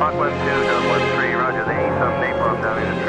Mach 1-2, Delta 1-3, roger, they need some napalm down in the